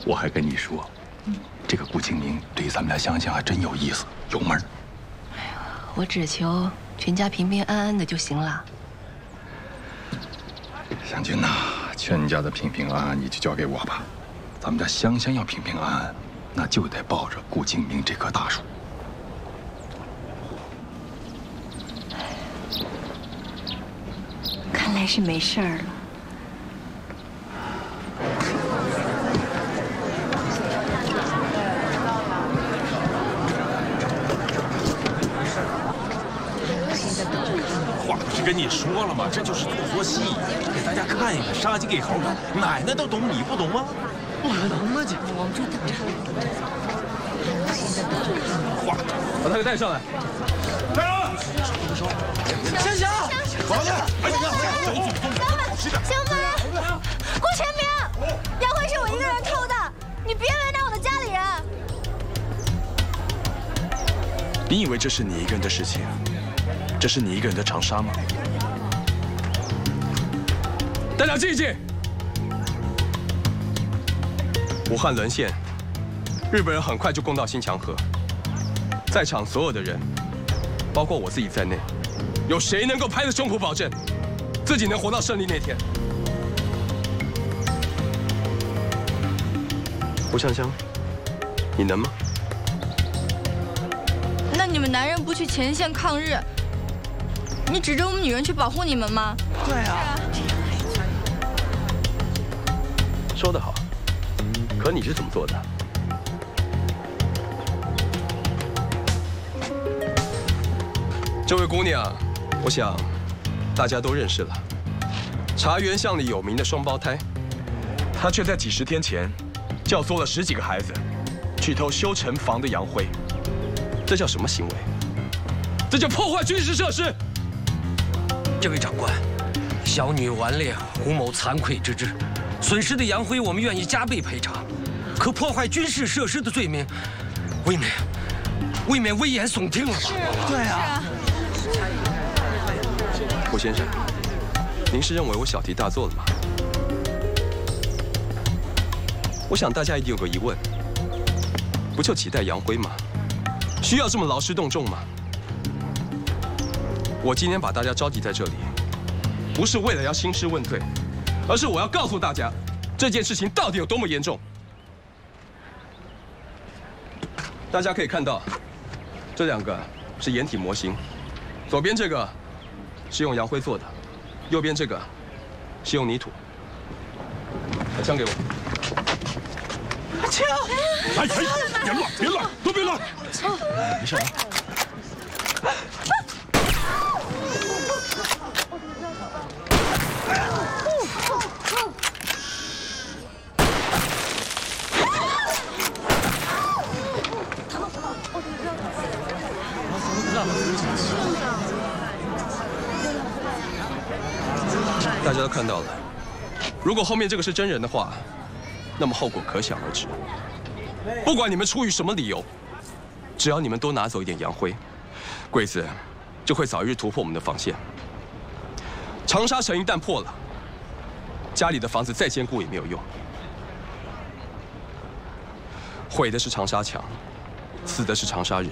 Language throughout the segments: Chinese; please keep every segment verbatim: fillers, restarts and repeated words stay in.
我还跟你说，嗯，这个顾清明对咱们俩想想还真有意思，有门儿。 哎呀，我只求全家平平安安的就行了。 湘君呐，全家的平平安安你就交给我吧。咱们家香香要平平安安，那就得抱着顾清明这棵大树。 看来是没事儿了。 话不是跟你说了吗？这就是做做戏，给大家看一看，杀鸡给猴看。奶奶都懂，你不懂吗？ 能吗姐？我们这等着。 话， 把他给带上来。 来人！ 香香， 王爷，哎呀， 香芬，顾全明，杨辉是我一个人偷的，你别为难我的家里人。 你以为这是你一个人的事情？ 这是你一个人的长沙吗？ 大家静一静。武汉沦陷，日本人很快就攻到新墙河。在场所有的人，包括我自己在内，有谁能够拍着胸脯保证自己能活到胜利那天？胡香香，你能吗？ 那你们男人不去前线抗日？ 你指着我们女人去保护你们吗？ 对啊， 说得好，可你是怎么做的？这位姑娘，我想大家都认识了。茶园巷里有名的双胞胎，她却在几十天前教唆了十几个孩子去偷修城防的洋灰，这叫什么行为？这叫破坏军事设施！ 这位长官，小女顽劣，胡谋惭愧之至，损失的洋灰我们愿意加倍赔偿，可破坏军事设施的罪名，未免未免危言耸听了吧？对啊。 胡先生，您是认为我小题大做了吗？我想大家一定有个疑问，不就几袋洋灰吗？需要这么劳师动众吗？ 我今天把大家召集在这里，不是为了要兴师问罪，而是我要告诉大家，这件事情到底有多么严重。大家可以看到，这两个是掩体模型，左边这个是用洋灰做的，右边这个是用泥土。把枪给我。 枪！哎哎，别乱，别乱，都别乱。没事吧？ 大家都看到了，如果后面这个是真人的话，那么后果可想而知。不管你们出于什么理由，只要你们多拿走一点洋灰，鬼子就会早日突破我们的防线。长沙城一旦破了，家里的房子再坚固也没有用，毁的是长沙墙，死的是长沙人。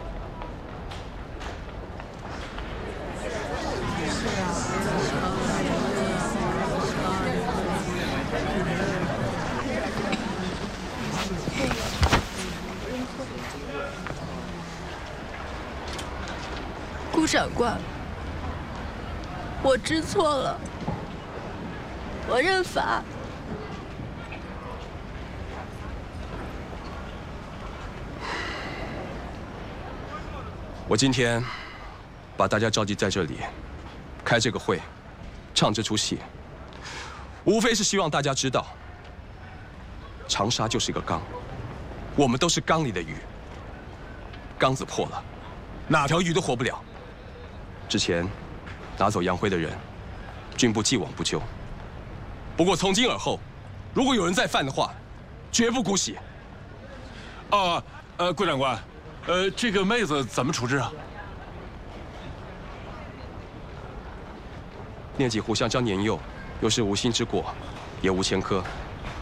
顾长官，我知错了，我认罚。 我今天把大家召集在这里，开这个会，唱这出戏，无非是希望大家知道，长沙就是个缸，我们都是缸里的鱼，缸子破了，哪条鱼都活不了。 之前拿走洋灰的人，军部既往不咎。不过从今而后，如果有人再犯的话，绝不姑息。 啊，呃，顾长官，呃，这个妹子怎么处置啊？ 念及胡香香年幼，又是无心之过，也无前科，